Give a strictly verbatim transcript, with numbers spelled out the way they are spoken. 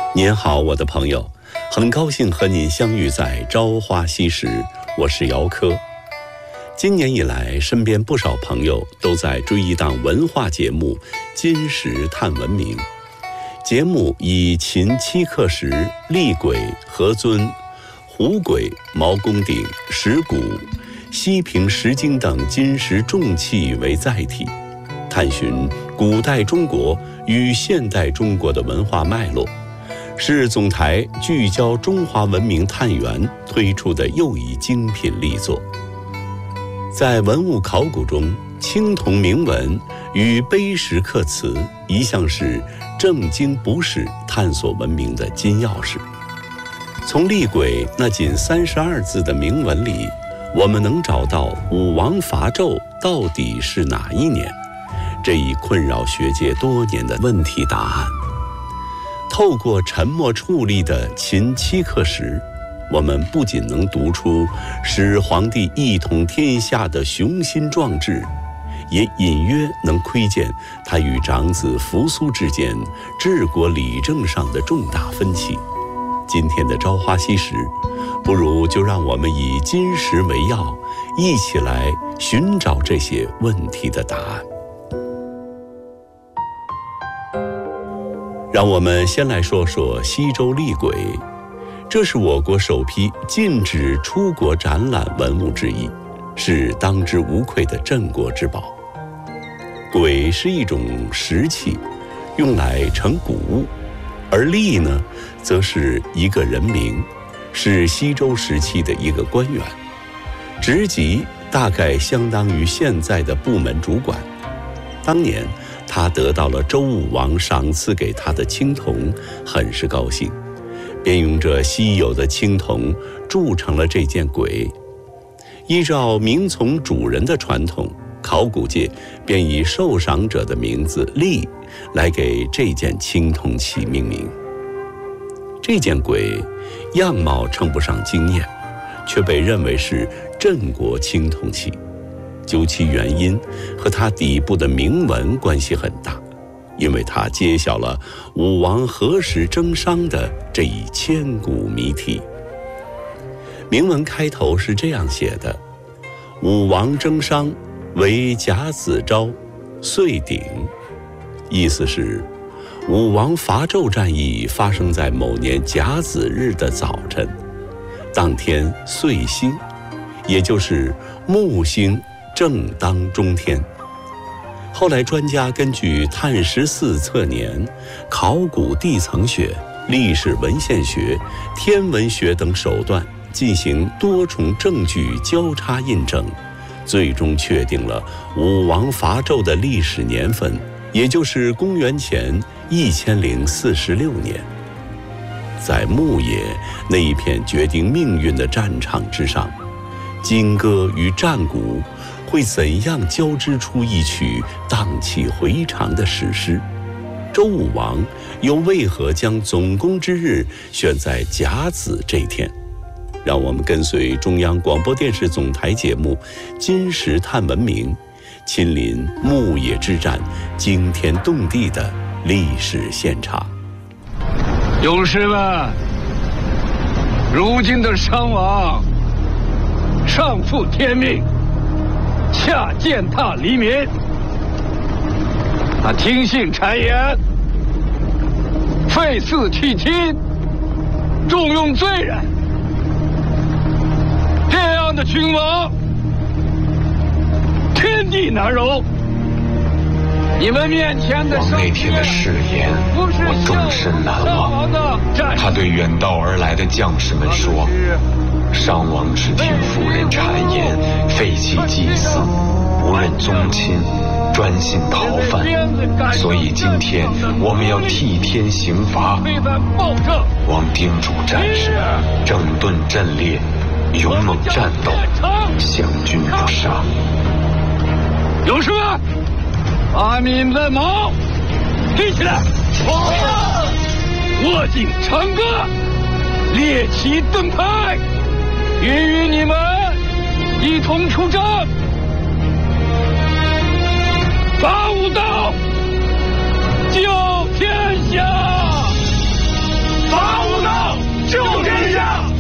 您好，我的朋友，很高兴和您相遇在朝花夕拾，我是姚科。今年以来，身边不少朋友都在追一档文化节目《金石探文明》。节目以秦七刻石、厉鬼、何尊、虎鬼、毛公鼎、石鼓、西平石经等金石重器为载体，探寻古代中国与现代中国的文化脉络，是总台聚焦中华文明探源推出的又一精品力作。在文物考古中，青铜铭文与碑石刻词一向是正经不是探索文明的金钥匙。从厉鬼那仅三十二字的铭文里，我们能找到武王伐纣到底是哪一年这一困扰学界多年的问题答案。透过沉默矗立的秦七刻石，我们不仅能读出使皇帝一统天下的雄心壮志，也隐约能窥见他与长子扶苏之间治国理政上的重大分歧。今天的朝花夕拾，不如就让我们以金石为药，一起来寻找这些问题的答案。让我们先来说说西周厉鬼，这是我国首批禁止出国展览文物之一，是当之无愧的镇国之宝。鬼是一种石器，用来盛谷物，而厉呢，则是一个人名，是西周时期的一个官员，职级大概相当于现在的部门主管。当年他得到了周武王赏赐给他的青铜，很是高兴，便用这稀有的青铜铸成了这件鬼。依照名从主人的传统，考古界便以受赏者的名字厉来给这件青铜器命名。这件鬼样貌称不上惊艳，却被认为是镇国青铜器。究其原因，和它底部的铭文关系很大，因为它揭晓了武王何时征商的这一千古谜题。铭文开头是这样写的：武王征商，为甲子昭，岁鼎。意思是武王伐纣战役发生在某年甲子日的早晨，当天岁星，也就是木星正当中天。后来专家根据碳十四测年、考古地层学、历史文献学、天文学等手段进行多重证据交叉印证，最终确定了武王伐纣的历史年份，也就是公元前一千零四十六年。在牧野那一片决定命运的战场之上，金戈与战鼓会怎样交织出一曲荡气回肠的史诗？周武王又为何将总攻之日选在甲子这天？让我们跟随中央广播电视总台节目《金石探文明》，亲临牧野之战惊天动地的历史现场。 勇士们，如今的商王上负天命，下践踏黎民，他听信谗言，废嗣弃亲，重用罪人，这样的君王天地难容。你们面前的王那天的誓言我终身难忘。他对远道而来的将士们说，商王只听妇人谗言，废弃祭祀，无认宗亲，专信讨犯，所以今天我们要替天行罚。王叮嘱战士整顿阵列，勇猛战斗，降军不杀。 勇士们，把你们的矛立起来，握紧长戈，列旗盾牌，愿与你们一同出征，拔武道，救天下。 下。